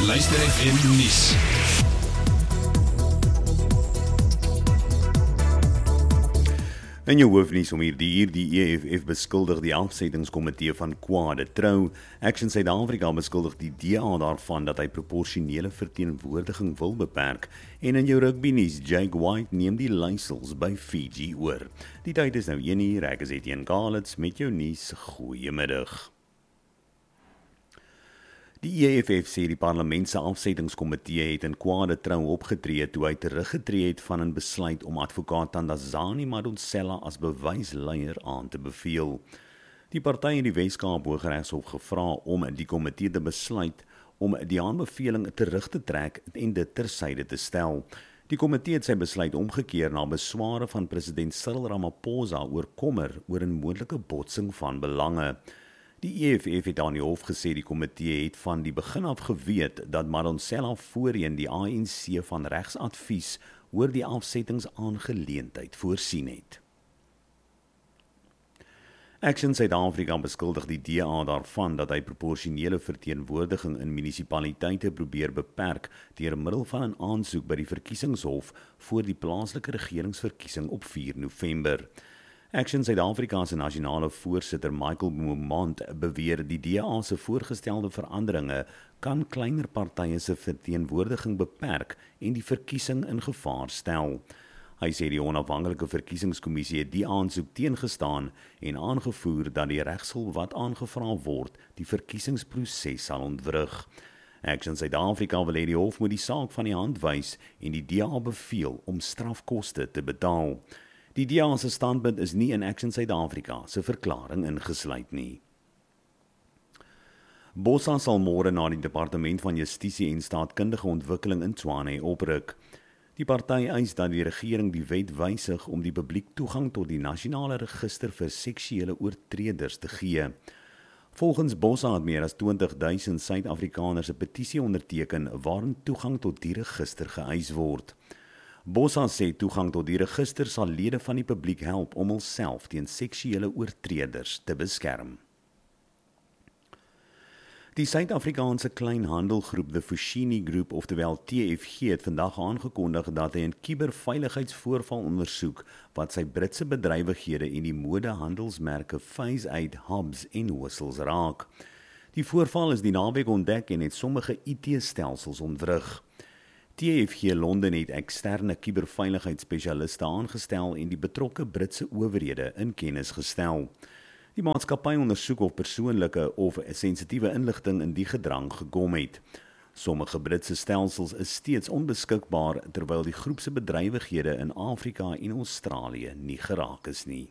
Luister FM nuus. In jou hoofnuus om die EFF beskuldig die afsettingskomitee van kwade trou. Action Suid-Afrika beskuldig die DA daarvan dat hy proporsionele verteenwoordiging wil beperk. En in jou rugbynuus, Jake White neem die leiersels by Fiji oor. Die tyd is nou 1:00, ek is Etienne Kalitz met jou nuus. Goeiemiddag. Die EFF sê die parlement se afsettingskomitee het in kwade trou opgetree toe hy teruggetree het van 'n besluit om advokaat Thandazani Madonsela as bewysleier aan te beveel. Die party het die Wes-Kaap Hooggeregshof gevra om die komitee te besluit om die aanbeveling terug te trek en dit tersyde te stel. Die komitee het sy besluit omgekeer na besware van president Cyril Ramaphosa oor kommer oor 'n moontlike botsing van belange. Die EFF het aan die hof gesê die komitee het van die begin af geweet dat Madonsela voorheen die ANC van regsadvies oor die afsettingsaangeleentheid voorsien het. Action Suid-Afrika beskuldig die DA daarvan dat hy proporsionele verteenwoordiging in munisipaliteite probeer beperk deur middel van 'n aansoek by die verkiesingshof voor die plaaslike regeringsverkiesing op 4 November. Action Suid-Afrika se nasionale voorsitter Michael Momont beweer die DA se voorgestelde veranderinge kan kleiner partye se verteenwoordiging beperk en die verkiesing in gevaar stel. Hy sê die onafhanklike verkiesingskommissie het die aansoek teengestaan en aangevoer dat die regsel wat aangevra word die verkiesingsproses sal ontwrig. Action Suid-Afrika wil hê die hof moet die saak van die hand wys en die DA beveel om strafkoste te betaal. Die DA se standpunt is nie in Action Suid-Afrika se verklaring ingesluit nie. Bossa sal môre na die Departement van Justisie en Staatkundige Ontwikkeling in Tshwane opruk. Die party eis dat die regering die wet wysig om die publiek toegang tot die nasionale register vir seksuele oortreders te gee. Volgens Bossa het meer as 20,000 Suid-Afrikaners 'n petisie onderteken waarin toegang tot die register geëis word. Bossa sê toegang tot die register sal lede van die publiek help om hulself teen seksuele oortreders te beskerm. Die Suid-Afrikaanse kleinhandelgroep The Foschini Group, oftewel TFG, het vandag aangekondig dat hy 'n kuberveiligheidsvoorval ondersoek wat sy Britse bedrywighede en die modehandelsmerke Phase 8, Hobbs en Wissels raak. Die voorval is die naweek ontdek en het sommige IT-stelsels ontwrig. TFG Londen het eksterne kuberveiligheidsspesialiste aangestel en die betrokke Britse owerhede in kennis gestel. Die maatskappy ondersoek of persoonlike of sensitiewe inligting in die gedrang gekom het. Sommige Britse stelsels is steeds onbeskikbaar terwyl die groep se bedrywighede in Afrika en Australië nie geraak is nie.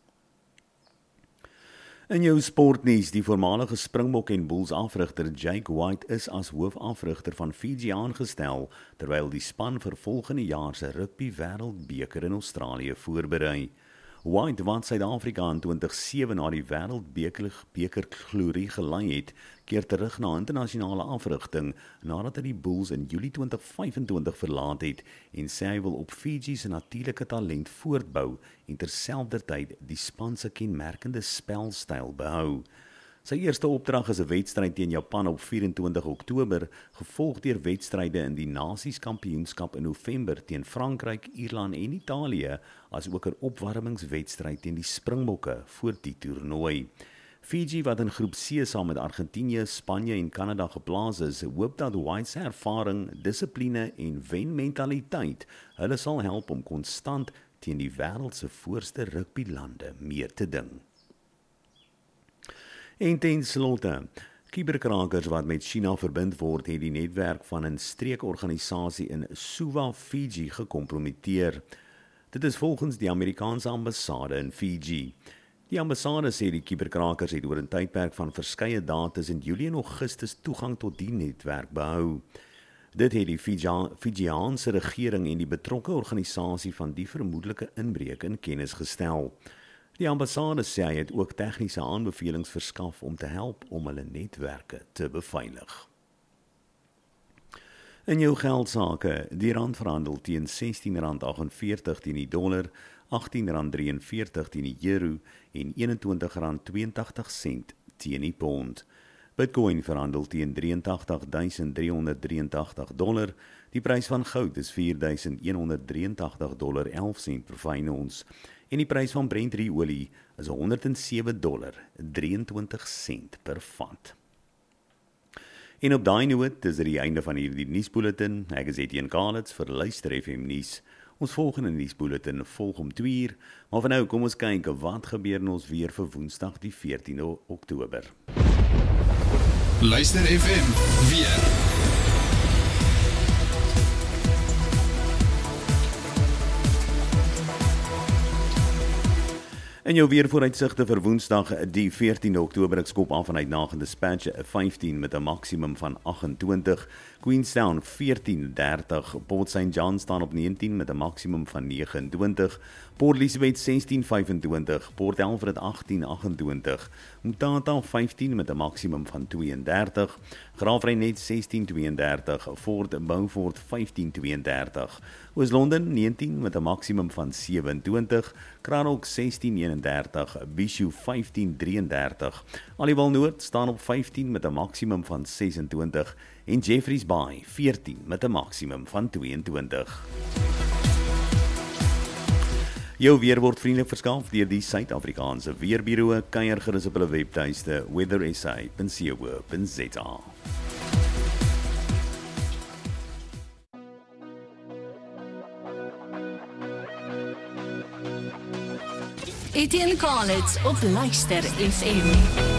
In jou sportnuus, die voormalige Springbok en Bulls afrigter Jake White is as hoofafrigter van Fiji aangestel, terwyl die span vir volgende jaar se rugby wêreldbeker in Australië voorberei. White, wat Suid-Afrika in 2007 na die wêreldbeker glorie gelei het, keer terug na internasionale afrigting nadat hy die Bulls in Julie 2025 verlaat het en sê hy wil op Fiji se natuurlike talent voortbou en terselfdertyd die span se kenmerkende spelstyl behou. Sy eerste opdrag is 'n wedstryd teen Japan op 24 Oktober, gevolg deur wedstryde in die Nasieskampioenskap in November teen Frankryk, Ierland en Italië, as ook 'n opwarmingswedstryd teen die Springbokke voor die toernooi. Fiji, wat in groep C saam met Argentinië, Spanje en Kanada geplaas is, hoop dat White se ervaring, dissipline en wenmentaliteit hulle sal help om konstant teen die wêreld se voorste rugbylande mee te ding. En ten slotte, kuberkrakers wat met China verbind word, het die netwerk van 'n streekorganisasie in Suva, Fiji gekompromiteer. Dit is volgens die Amerikaanse ambassade in Fiji. Die ambassade sê die kuberkrakers het oor 'n tydperk van verskeie dae tussen Julie en Augustus toegang tot die netwerk behou. Dit het die Fijiaanse regering en die betrokke organisasie van die vermoedelike inbreuk in kennis gestel. Die ambassade sê hy het ook tegniese aanbevelings verskaf om te help om hulle netwerke te beveilig. In jou geldsaake, die rand verhandel teen R16.48 teen die dollar, R18.43 teen die euro en R21.82 teen die pond. Bitcoin verhandel teen $83,383. Die prys van goud is $4,183.11 per fyn ons. En die prys van Brent olie is $107.23 per vat. En op daai noot is dit die einde van hierdie nuusbulletin. Ek is Etienne Kalitz vir Luister FM nuus. Ons volgende nuusbulletin volg om 2:00, maar vir nou kom ons kyk wat gebeur in ons weer vir Woensdag die 14de Oktober. Luister FM weer. In jou weervooruitsigte vir Woensdag die 14de Oktober, ek skop af vanuit Nagel Dispatch 15 met 'n maksimum van 28, Queenstown 14:30, Port St. John staan op 19 met 'n maksimum van 29, Port Elizabeth 16:25, Port Alfred 18:28, Mtata 15 met 'n maksimum van 32, Graafrenet 16:32, Fort Beaufort 15:32, Oos-London 19 met 'n maksimum van 27, Cranach 16:31, Bishu 15:33, Aliwal Noord staan op 15 met 'n maksimum van 26 en Jeffreys Bay 14 met 'n maksimum van 22. Jou weer word vriendelik verskaf deur die Suid-Afrikaanse Weerbureau. Kuier gerus op hulle webtuiste weathersa.co.za. Etienne Kalitz op Luister FM.